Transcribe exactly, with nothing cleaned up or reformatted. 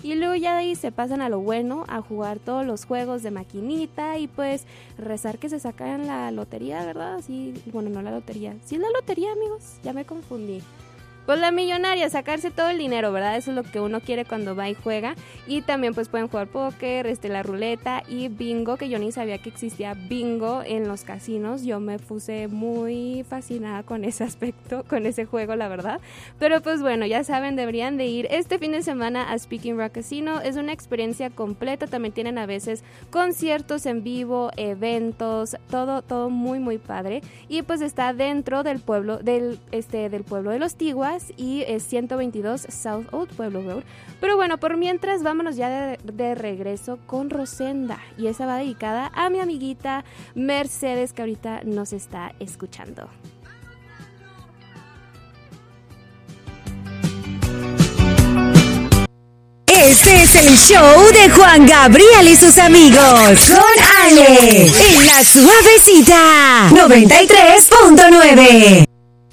y luego ya de ahí se pasan a lo bueno, a jugar todos los juegos de maquinita y pues rezar que se sacan la lotería, ¿verdad? Sí, bueno, no la lotería, sí la lotería, amigos, ya me confundí. Pues la millonaria, sacarse todo el dinero, ¿verdad? Eso es lo que uno quiere cuando va y juega. Y también pues pueden jugar póker, este, la ruleta y bingo, que yo ni sabía que existía bingo en los casinos. Yo me puse muy fascinada con ese aspecto, con ese juego, la verdad. Pero pues bueno, ya saben, deberían de ir este fin de semana a Speaking Rock Casino. Es una experiencia completa, también tienen a veces conciertos en vivo, eventos, todo, todo muy, muy padre. Y pues está dentro del pueblo, del, este, del pueblo de Los Tiguas, y es ciento veintidós South Old Pueblo Road. Pero bueno, por mientras vámonos ya de, de regreso con Rosenda, y esa va dedicada a mi amiguita Mercedes, que ahorita nos está escuchando. Este es el show de Juan Gabriel y sus amigos. Con Ale, en La Suavecita noventa y tres punto nueve.